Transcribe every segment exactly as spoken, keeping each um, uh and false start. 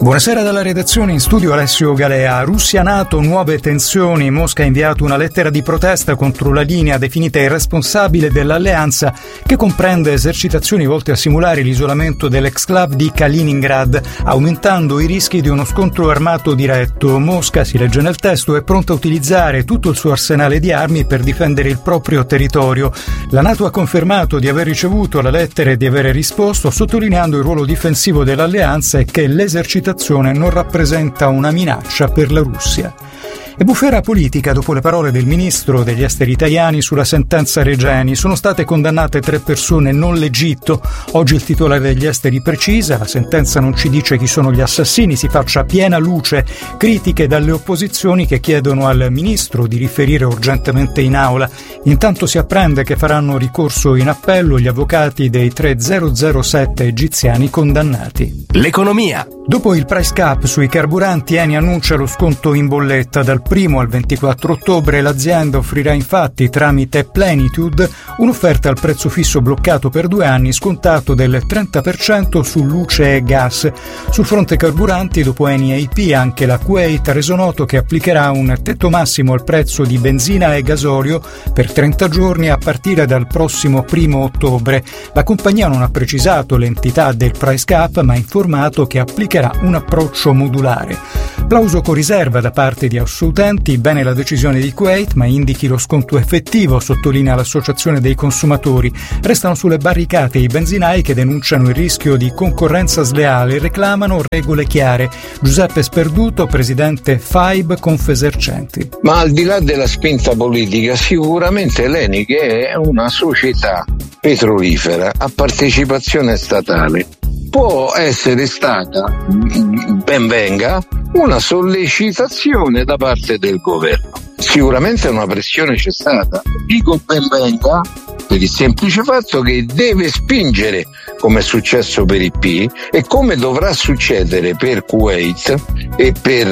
Buonasera dalla redazione, in studio Alessio Galea. Russia-NATO, nuove tensioni. Mosca ha inviato una lettera di protesta contro la linea definita irresponsabile dell'alleanza, che comprende esercitazioni volte a simulare l'isolamento dell'exclave di Kaliningrad, aumentando i rischi di uno scontro armato diretto. Mosca, si legge nel testo, è pronta a utilizzare tutto il suo arsenale di armi per difendere il proprio territorio. La NATO ha confermato di aver ricevuto la lettera e di aver risposto, sottolineando il ruolo difensivo dell'alleanza e che l'esercitazione non rappresenta una minaccia per la Russia. E bufera politica dopo le parole del ministro degli esteri italiani sulla sentenza Regeni. Sono state condannate tre persone non l'Egitto. Oggi il titolare degli esteri precisa: la sentenza non ci dice chi sono gli assassini, si faccia piena luce. Critiche dalle opposizioni che chiedono al ministro di riferire urgentemente in aula. Intanto si apprende che faranno ricorso in appello gli avvocati dei tre zero zero sette egiziani condannati. L'economia. Dopo il price cap sui carburanti, Eni annuncia lo sconto in bolletta. Dal primo al ventiquattro ottobre l'azienda offrirà infatti tramite Plenitude un'offerta al prezzo fisso bloccato per due anni, scontato del trenta per cento su luce e gas. Sul fronte carburanti, dopo Eni e I P, anche la Kuwait ha reso noto che applicherà un tetto massimo al prezzo di benzina e gasolio per trenta giorni a partire dal prossimo primo ottobre. La compagnia non ha precisato l'entità del price cap, ma ha informato che applicherà un approccio modulare. Plauso con riserva da parte di utenti, bene la decisione di Kuwait, ma indichi lo sconto effettivo, sottolinea l'associazione dei consumatori. Restano sulle barricate i benzinai che denunciano il rischio di concorrenza sleale e reclamano regole chiare. Giuseppe Sperduto, presidente F A I B Confesercenti. Ma al di là della spinta politica, sicuramente l'Eni, che è una società petrolifera a partecipazione statale, può essere stata, ben venga, una sollecitazione da parte del governo. Sicuramente una pressione c'è stata. Dico ben venga per il semplice fatto che deve spingere, come è successo per I P e come dovrà succedere per Kuwait e per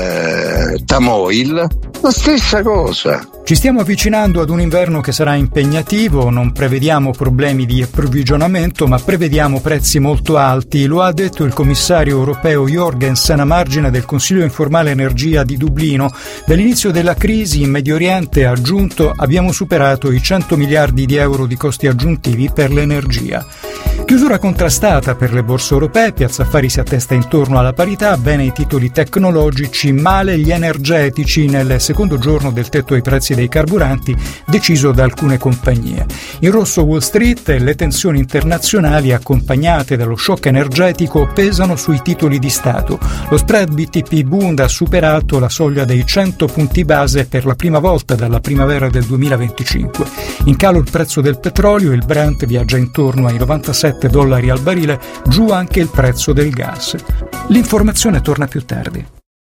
uh, Tamoil, la stessa cosa. Ci stiamo avvicinando ad un inverno che sarà impegnativo, non prevediamo problemi di approvvigionamento, ma prevediamo prezzi molto alti. Lo ha detto il commissario europeo Jorgensen a margine del Consiglio informale energia di Dublino. Dall'inizio della crisi in Medio Oriente, ha aggiunto, abbiamo superato i cento miliardi di euro di costi aggiuntivi per l'energia. Chiusura contrastata per le borse europee, Piazza Affari si attesta intorno alla parità, bene i titoli tecnologici, male gli energetici nel secondo giorno del tetto ai prezzi dei carburanti deciso da alcune compagnie. In rosso Wall Street, le tensioni internazionali accompagnate dallo shock energetico pesano sui titoli di Stato. Lo spread B T P Bund ha superato la soglia dei cento punti base per la prima volta dalla primavera del duemilaventicinque. In calo il prezzo del petrolio, il Brent viaggia intorno ai novantasette dollari al barile, giù anche il prezzo del gas. L'informazione torna più tardi.